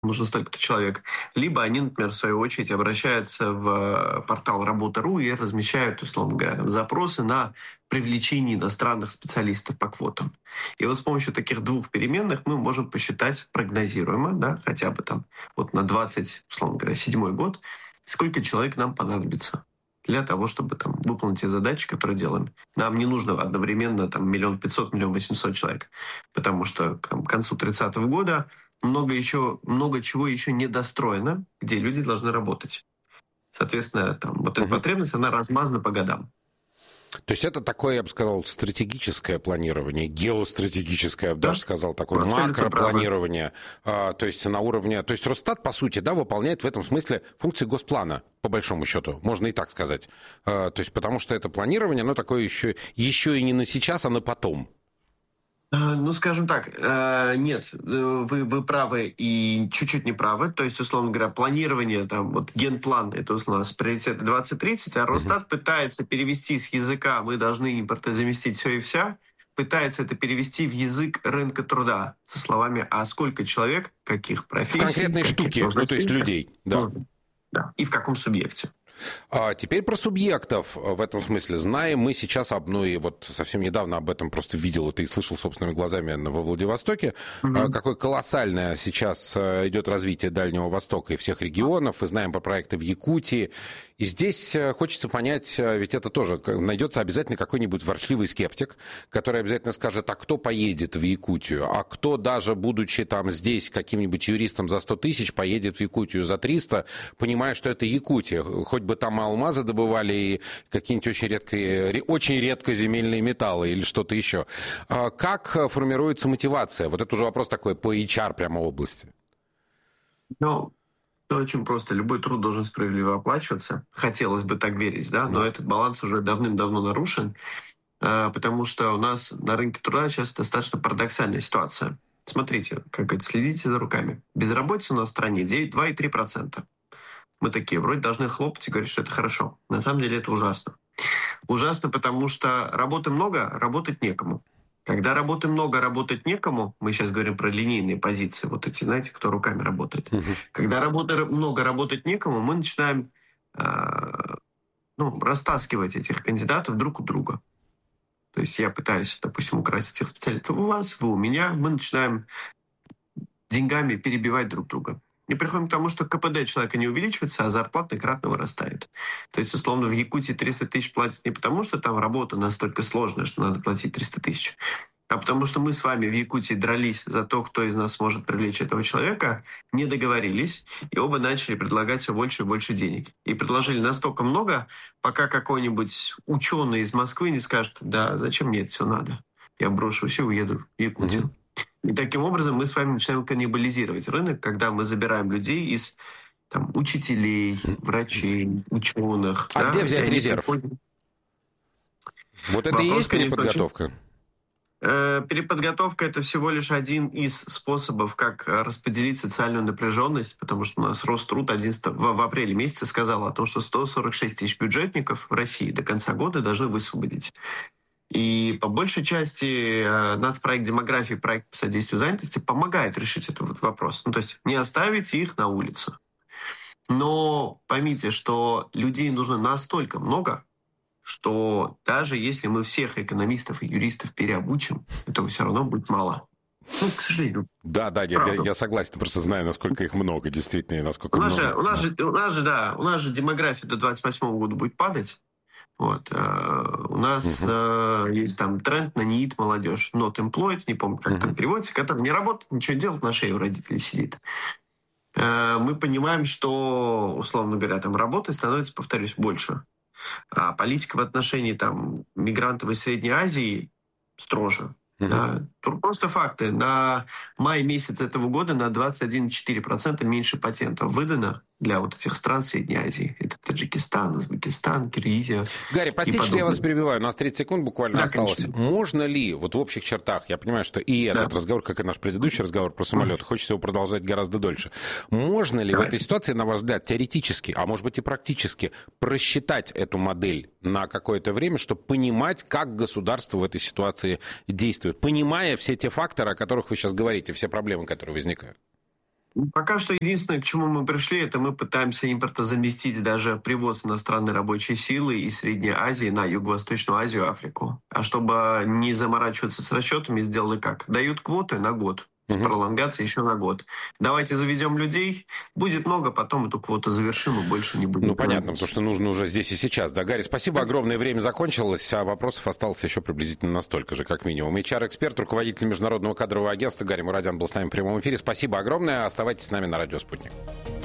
нужно столько-то человек. Либо они, например, в свою очередь обращаются в портал Работа.ру и размещают, условно говоря, там, запросы на привлечение иностранных специалистов по квотам. И вот с помощью таких двух переменных мы можем посчитать прогнозируемо, да, хотя бы там вот на 20, условно говоря, 7 год, сколько человек нам понадобится для того, чтобы там выполнить те задачи, которые делаем. Нам не нужно одновременно там 1 500 000, 1 800 000 человек, потому что там, к концу 30-го года много чего еще не достроено, где люди должны работать. Соответственно, там, вот эта потребность, она размазана по годам. То есть это такое, я бы сказал, стратегическое планирование, геостратегическое, я бы даже сказал, такое макропланирование. То есть на уровне... То есть Росстат, по сути, да, выполняет в этом смысле функции госплана, по большому счету, можно и так сказать. То есть потому что это планирование, оно такое еще и не на сейчас, а на потом. Ну, скажем так, нет, вы правы и чуть-чуть не правы. То есть, условно говоря, планирование, там, вот генплан, это у нас приоритет 2030, а Росстат пытается перевести с языка «мы должны импортозаместить все и вся», пытается это перевести в язык рынка труда со словами «а сколько человек, каких профессий». В конкретной штуке, ну, то есть людей, да. Да, и в каком субъекте. А теперь про субъектов в этом смысле. Знаем мы сейчас, ну и вот совсем недавно об этом просто видел это и слышал собственными глазами во Владивостоке, какое колоссальное сейчас идет развитие Дальнего Востока и всех регионов. И знаем про проекты в Якутии. И здесь хочется понять, ведь это тоже найдется обязательно какой-нибудь ворчливый скептик, который обязательно скажет, а кто поедет в Якутию, а кто даже будучи там здесь каким-нибудь юристом за 100 000 поедет в Якутию за 300, понимая, что это Якутия, хоть бы там алмазы добывали и какие-нибудь очень редкоземельные металлы или что-то еще. Как формируется мотивация? Вот это уже вопрос такой по HR прямо области. Ну, очень просто. Любой труд должен справедливо оплачиваться. Хотелось бы так верить, да, но этот баланс уже давным-давно нарушен, потому что у нас на рынке труда сейчас достаточно парадоксальная ситуация. Смотрите, как говорится, следите за руками. Безработица у нас в стране 2,3%. Мы такие, вроде должны хлопать и говорить, что это хорошо. На самом деле это ужасно. Ужасно, потому что работы много, работать некому. Когда работы много, работать некому, мы сейчас говорим про линейные позиции, вот эти, знаете, кто руками работает. Когда работы много, работать некому, мы начинаем растаскивать этих кандидатов друг у друга. То есть я пытаюсь, допустим, украсть этих специалистов у вас, вы у меня, мы начинаем деньгами перебивать друг друга. И приходим к тому, что КПД человека не увеличивается, а зарплата кратно вырастает. То есть, условно, в Якутии 300 000 платят не потому, что там работа настолько сложная, что надо платить 300 000, а потому что мы с вами в Якутии дрались за то, кто из нас сможет привлечь этого человека, не договорились, и оба начали предлагать все больше и больше денег. И предложили настолько много, пока какой-нибудь ученый из Москвы не скажет, да, зачем мне это все надо? Я брошу все и уеду в Якутию. И таким образом мы с вами начинаем каннибализировать рынок, когда мы забираем людей из там, учителей, врачей, ученых. А где взять резерв? Вот это и есть переподготовка? Переподготовка – это всего лишь один из способов, как распределить социальную напряженность, потому что у нас Роструд в апреле месяце сказал о том, что 146 000 бюджетников в России до конца года должны высвободить. И по большей части нацпроект демографии, проект по содействию занятости помогает решить этот вопрос. Ну, то есть не оставить их на улице. Но поймите, что людей нужно настолько много, что даже если мы всех экономистов и юристов переобучим, этого все равно будет мало. Ну, к сожалению. Да, я согласен, просто знаю, насколько их много, действительно, и насколько много. У нас же демография до 2028 года будет падать. Вот. У нас есть там тренд на НИИТ молодежь, not employed, не помню, как там переводится, который не работает, ничего делать, на шее у родителей сидит. Мы понимаем, что, условно говоря, там работы становится, повторюсь, больше. А политика в отношении там мигрантов из Средней Азии строже. Да. Тут просто факты. На май месяц этого года на 21,4% меньше патентов выдано для вот этих стран Средней Азии. Это Таджикистан, Узбекистан, Киргизия. Гарри, простите, что я вас перебиваю. У нас 30 секунд буквально осталось. Конечно. Можно ли, вот в общих чертах, я понимаю, что и этот разговор, как и наш предыдущий разговор про самолеты, хочется его продолжать гораздо дольше. Можно ли в этой ситуации, на ваш взгляд, теоретически, а может быть и практически, просчитать эту модель на какое-то время, чтобы понимать, как государство в этой ситуации действует, понимая все те факторы, о которых вы сейчас говорите, все проблемы, которые возникают? Пока что единственное, к чему мы пришли, это мы пытаемся импортозаместить даже привоз иностранной рабочей силы из Средней Азии на Юго-Восточную Азию и Африку. А чтобы не заморачиваться с расчетами, сделали как? Дают квоты на год. Пролонгация еще на год. Давайте заведем людей, будет много, потом эту квоту завершим и больше не будем. Ну, понятно, потому что нужно уже здесь и сейчас. Да, Гарри, спасибо огромное, время закончилось, а вопросов осталось еще приблизительно настолько же, как минимум. HR-эксперт, руководитель Международного кадрового агентства Гарри Мурадян был с нами в прямом эфире. Спасибо огромное, оставайтесь с нами на радио «Спутник».